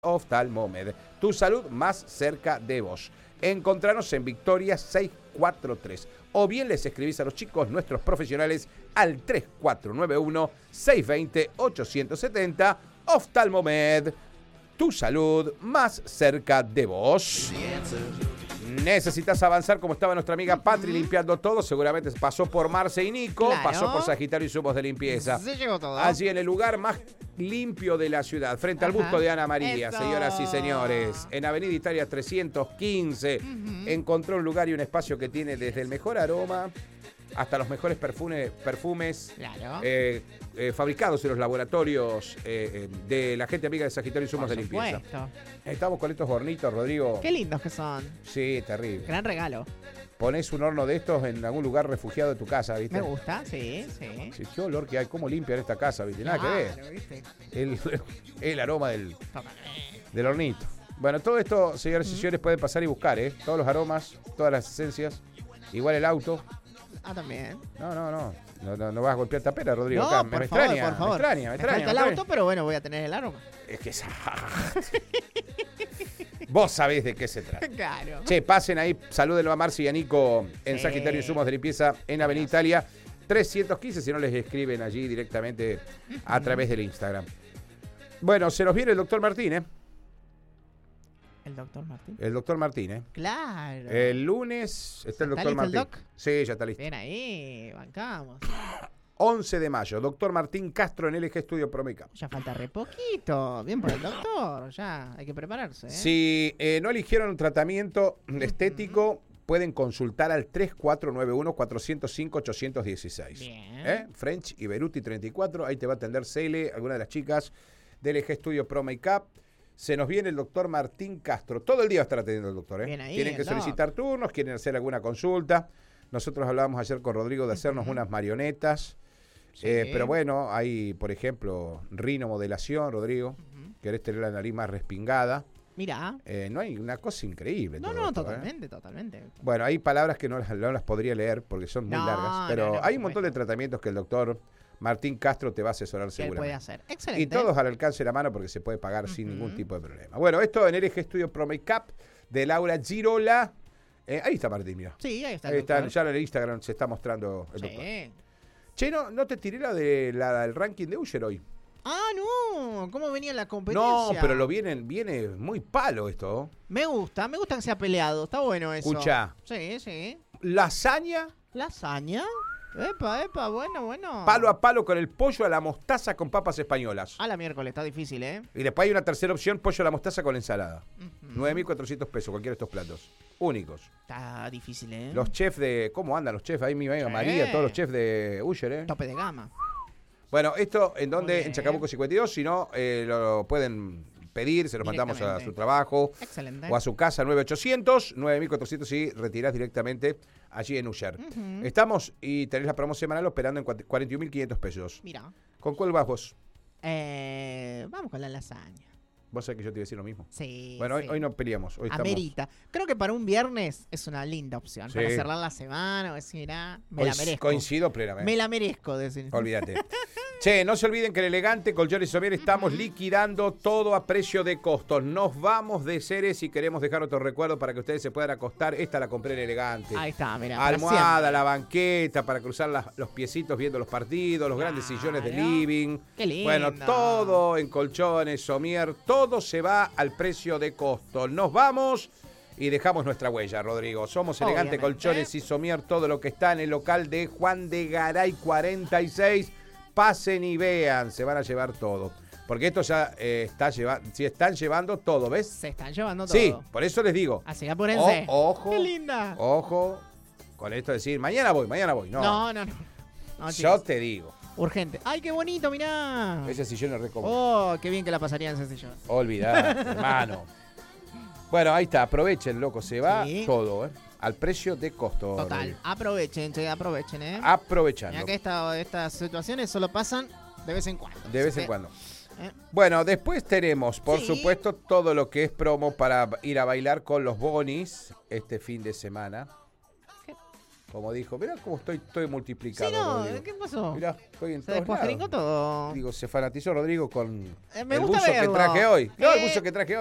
Oftalmomed, tu salud más cerca de vos. Encontranos en Victoria 643 o bien les escribís a los chicos, nuestros profesionales, al 3491-620-870. Oftalmomed, tu salud más cerca de vos. Necesitas avanzar como estaba nuestra amiga Patri limpiando todo. Seguramente pasó por Marce y Nico, Claro. pasó por Sagitario y Insumos de Limpieza. Se llegó todo. Allí en el lugar más limpio de la ciudad, frente al busto de Ana María, Eso. señoras y señores. En Avenida Italia 315, encontró un lugar y un espacio que tiene desde el mejor aroma hasta los mejores perfumes Claro. fabricados en los laboratorios de la gente amiga de Sagitario y Insumos de Limpieza. Supuesto. Estamos con estos hornitos, Rodrigo. Qué lindos que son. Sí, terrible. Gran regalo. Ponés un horno de estos en algún lugar refugiado de tu casa, ¿viste? Me gusta, sí, sí. Sí, qué olor que hay, cómo limpian esta casa, ¿viste? Nada que ver. Claro, ¿viste? El aroma del hornito. Bueno, todo esto, señores y señores, pueden pasar y buscar, ¿eh? Todos los aromas, todas las esencias. Igual el auto. Ah, también. No vas a golpear tapera, Rodrigo. No, acá. por Me favor, extraña, por favor. me extraña. Me falta el me auto, pero bueno, voy a tener el aroma. Es que vos sabés de qué se trata. Claro. Che, pasen ahí, salúdenlo a Marci y a Nico en Sí. Sagitario y Insumos de Limpieza en Avenida Italia 315, si no les escriben allí directamente a través del Instagram. Bueno, se nos viene el doctor Martín, ¿eh? ¿El doctor Martín? El doctor Martín, ¿eh? Claro. El lunes está el ¿Está doctor listo el Martín. doc? Sí, ya está listo. Bien ahí, bancamos. 11 de mayo, doctor Martín Castro en LG Estudio Promeca. Ya falta re poquito. Bien por el doctor. Ya hay que prepararse. Si no eligieron un tratamiento estético, pueden consultar al 3491-405-816. Bien. French y Beruti 34, ahí te va a atender Cele, alguna de las chicas del LG Estudio Pro Makeup. Se nos viene el doctor Martín Castro. Todo el día va a estar atendiendo el doctor. Bien ahí, Tienen que el solicitar turnos, quieren hacer alguna consulta. Nosotros hablábamos ayer con Rodrigo de hacernos unas marionetas. Sí. Pero bueno, hay, por ejemplo, rinomodelación, Rodrigo. Querés tener la nariz más respingada. Mirá. No hay una cosa increíble. No, todo no, esto, totalmente, totalmente. Bueno, hay palabras que no las podría leer porque son muy No, largas, pero no, hay un por montón de tratamientos que el doctor Martín Castro te va a asesorar ¿Qué él puede seguramente. hacer? Excelente. Y todos al alcance de la mano porque se puede pagar sin ningún tipo de problema. Bueno, esto en LG Studio Pro Makeup de Laura Girola. Ahí está Martín, mira. Sí, ahí está. Ahí el está, doctor. ya en el Instagram se está mostrando el doctor. Sí. Che, no te tiré la del ranking de Usher hoy. Ah, no. ¿Cómo venía la competencia? No, pero viene muy palo esto. Me gusta que sea peleado. Está bueno eso. Escuchá. Sí, sí. Lasaña, Lasaña. Epa, bueno. palo a palo con el pollo a la mostaza con papas españolas. A la miércoles, está difícil, ¿eh? Y después hay una tercera opción, pollo a la mostaza con ensalada. 9.400 pesos, cualquiera de estos platos. Únicos. Está difícil, ¿eh? Los chefs de... ¿Cómo andan los chefs? Ahí mi amiga Sí. María, todos los chefs de Usher, ¿eh? Tope de gama. Bueno, esto en Muy donde, bien. en Chacabuco 52, si no, lo pueden pedir, se los mandamos a Directamente. su trabajo Excelente. o a su casa, 9800, 9.400 y retirás directamente allí en Usher. Estamos y tenés la promo semanal operando en 41.500 pesos. Mira. ¿Con cuál vas vos? Vamos con la lasaña. Vos sabés que yo te iba a decir lo mismo. Sí. Bueno, sí. hoy no peleamos, hoy estamos... Amerita. Creo que para un viernes es una linda opción. Sí. Para cerrar la semana, o decir, me la merezco. Coincido plenamente. Me la merezco, decir. Olvídate. Che, no se olviden que en Elegante Colchones y Somier estamos liquidando todo a precio de costo. Nos vamos de Ceres y queremos dejar otro recuerdo para que ustedes se puedan acostar. Esta la compré en Elegante. Ahí está, mira. para Almohada, siempre. la banqueta para cruzar los piecitos viendo los partidos, los grandes sillones de Claro. living. Qué lindo. Bueno, todo en Colchones, Somier, todo se va al precio de costo. Nos vamos y dejamos nuestra huella, Rodrigo. Somos Elegante Obviamente. Colchones y Somier, todo lo que está en el local de Juan de Garay 46. Pasen y vean, se van a llevar todo. Porque esto ya si están llevando todo, ¿ves? Se están llevando todo. Sí, por eso les digo. Así que apúrense. Ojo. Qué linda. Ojo con esto de decir, mañana voy. No, No, yo chicos. te digo. Urgente. ay, qué bonito, mirá. Ese sillón es re cómodo. Oh, qué bien que la pasaría en ese sillón. Olvidate, hermano. Bueno, ahí está, aprovechen, loco, se va Sí. todo, al precio de costo. Total. Rodrigo. Aprovechen, ¿eh? Aprovechando. Ya que estas situaciones solo pasan de vez en cuando. De vez Así en que, cuando. ¿eh? Bueno, después tenemos, por Sí. supuesto, todo lo que es promo para ir a bailar con los bonis este fin de semana. Como dijo, mirá cómo estoy multiplicado. Sí, no, Rodrigo. ¿qué pasó? Mirá, estoy en Se todos descuajeringó lados. todo. Digo, se fanatizó Rodrigo con Me el gusta buzo que verlo. traje hoy. No, el buzo que traje hoy.